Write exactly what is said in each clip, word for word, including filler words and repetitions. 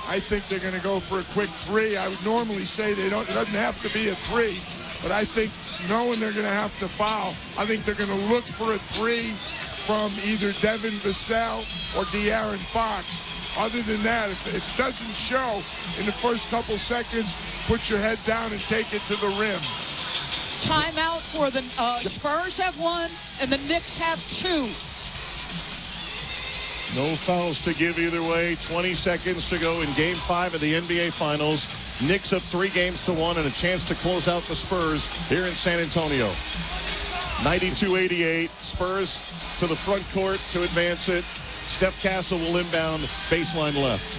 I think they're going to go for a quick three. I would normally say they don't. It doesn't have to be a three, but I think knowing they're going to have to foul, I think they're going to look for a three from either Devin Vassell or De'Aaron Fox. Other than that, if it doesn't show in the first couple seconds, put your head down and take it to the rim. Timeout for the uh, Spurs have one, and the Knicks have two. No fouls to give either way. twenty seconds to go in Game five of the N B A Finals. Knicks up three games to one and a chance to close out the Spurs here in San Antonio. ninety-two eighty-eight. Spurs to the front court to advance it. Steph Castle will inbound, baseline left.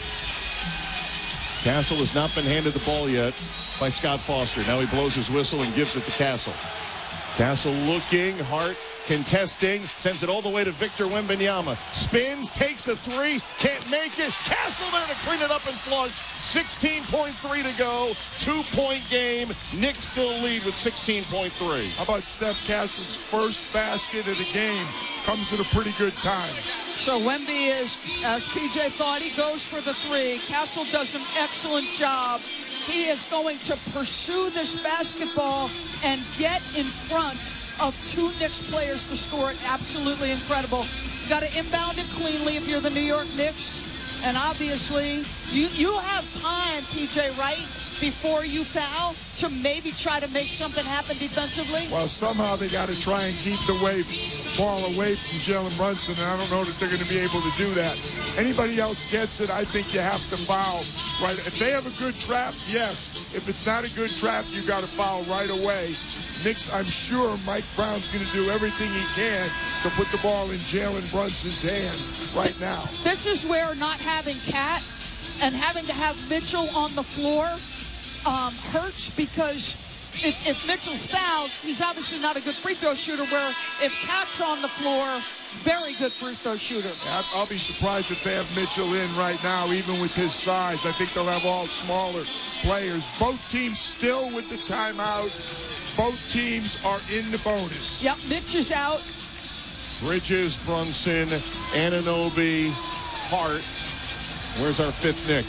Castle has not been handed the ball yet by Scott Foster. Now he blows his whistle and gives it to Castle. Castle looking, Hart contesting, sends it all the way to Victor Wembanyama. Spins, takes the three, can't make it. Castle there to clean it up and flush. sixteen point three to go. Two-point game. Knicks still lead with sixteen point three. How about Steph Castle's first basket of the game? Comes at a pretty good time. So Wemby is, as P J thought, he goes for the three. Castle does an excellent job. He is going to pursue this basketball and get in front of two Knicks players to score it. Absolutely incredible. You got to inbound it cleanly if you're the New York Knicks. And obviously, you, you have time, P J, right, before you foul to maybe try to make something happen defensively? Well, somehow they got to try and keep the wave ball away from Jalen Brunson, and I don't know that they're going to be able to do that. Anybody else gets it, I think you have to foul. Right? If they have a good trap, yes. If it's not a good trap, you got to foul right away. Knicks, I'm sure Mike Brown's going to do everything he can to put the ball in Jalen Brunson's hand right now. This is where not having Cat and having to have Mitchell on the floor um, hurts, because if, if Mitchell's fouled, he's obviously not a good free throw shooter, where if Cat's on the floor, very good free throw shooter. Yeah, I'll be surprised if they have Mitchell in right now, even with his size. I think they'll have all smaller players. Both teams still with the timeout. Both teams are in the bonus. Yep, Mitch is out. Bridges, Brunson, Anunoby, Hart. Where's our fifth Knick?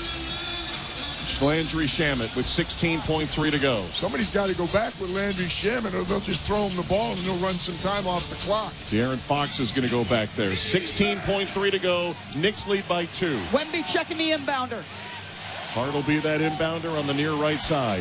Landry Shamet with sixteen point three to go. Somebody's got to go back with Landry Shamet, or they'll just throw him the ball and he'll run some time off the clock. De'Aaron Fox is going to go back there. sixteen point three to go. Knicks lead by two. Wemby checking the inbounder. Hart will be that inbounder on the near right side.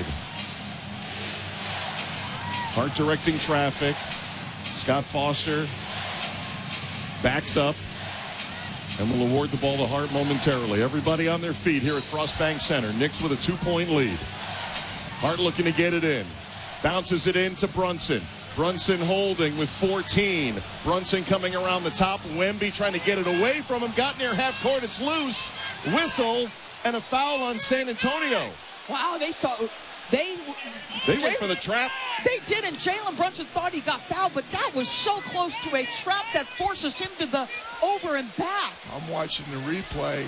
Hart directing traffic. Scott Foster backs up and will award the ball to Hart momentarily. Everybody on their feet here at Frostbank Center. Knicks with a two-point lead. Hart looking to get it in. Bounces it in to Brunson. Brunson holding with fourteen. Brunson coming around the top. Wemby trying to get it away from him. Got near half court. It's loose. Whistle and a foul on San Antonio. Wow, they thought... They, they went for the trap. They did, and Jalen Brunson thought he got fouled, but that was so close to a trap that forces him to the over and back. I'm watching the replay.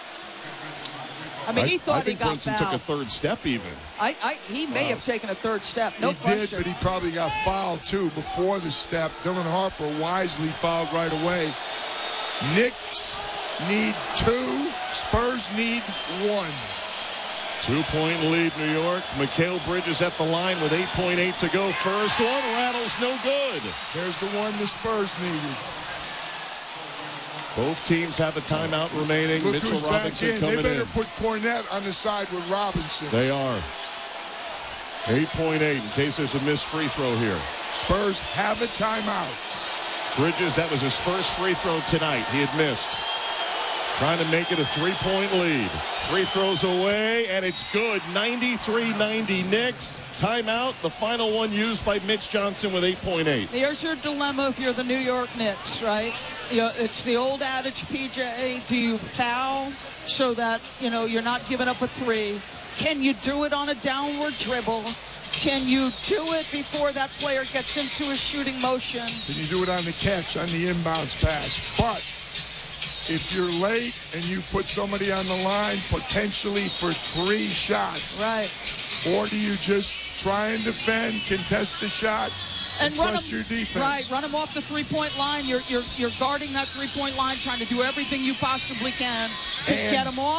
I mean, he I, thought I think he got Brunson fouled. took a third step even. I, I, he may have taken a third step, no he question. did, but he probably got fouled, too, before the step. Dylan Harper wisely fouled right away. Knicks need two. Spurs need one. Two-point lead, New York. Mikal Bridges at the line with eight point eight to go. First one rattles, no good. There's the one the Spurs needed. Both teams have a timeout remaining. Look Mitchell who's Robinson back in. coming They better in. put Cornette on the side with Robinson. They are. eight point eight in case there's a missed free throw here. Spurs have a timeout. Bridges, that was his first free throw tonight. He had missed. Trying to make it a three-point lead. Three throws away, and it's good. ninety-three ninety Knicks. Timeout, the final one used by Mitch Johnson with eight point eight. Here's your dilemma if you're the New York Knicks, right? You know, it's the old adage, P J, do you foul so that, you know, you're not giving up a three? Can you do it on a downward dribble? Can you do it before that player gets into a shooting motion? Can you do it on the catch, on the inbounds pass? But if you're late and you put somebody on the line potentially for three shots, right? Or do you just try and defend, contest the shot, and, and run trust them, your defense? Right, run them off the three-point line. You're you're you're guarding that three-point line, trying to do everything you possibly can to and get them off.